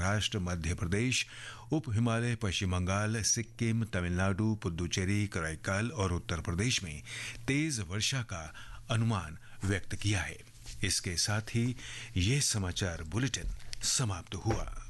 महाराष्ट्र, मध्य प्रदेश, उप हिमालय, पश्चिम बंगाल, सिक्किम, तमिलनाडु, पुदुचेरी, कराईकाल और उत्तर प्रदेश में तेज वर्षा का अनुमान व्यक्त किया है। इसके साथ ही ये समाचार बुलेटिन समाप्त हुआ।